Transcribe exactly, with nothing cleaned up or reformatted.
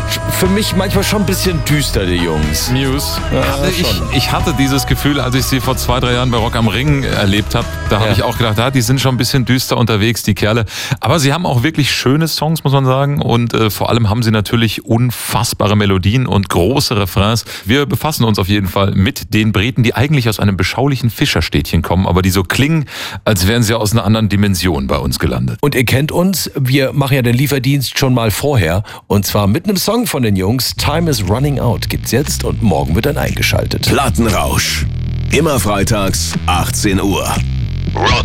für mich manchmal schon ein bisschen düster, die Jungs. Muse. Ja, hatte ich, schon. ich hatte dieses Gefühl, als ich sie vor zwei, drei Jahren bei Rock am Ring erlebt habe. Da habe Ja. ich auch gedacht, ja, die sind schon ein bisschen düster unterwegs, die Kerle. Aber sie haben auch wirklich schöne Songs, muss man sagen. Und äh, vor allem haben sie natürlich unfassbare Melodien und große Refrains. Wir befassen uns auf jeden Fall mit den Briten, die eigentlich aus einem beschaulichen Fischerstädtchen kommen, aber die so klingen, als wären sie aus einer anderen Dimension bei uns gelandet. Und ihr kennt uns, wir machen ja den Lieferdienst schon mal vorher. Und zwar mit einem Song von den Jungs. Time is Running Out gibt's jetzt und morgen wird dann eingeschaltet. Plattenrausch. Immer freitags, achtzehn Uhr. Rock